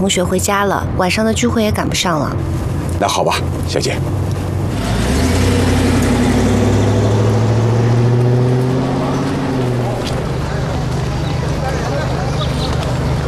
同学回家了，晚上的聚会也赶不上了。 那好吧，小姐，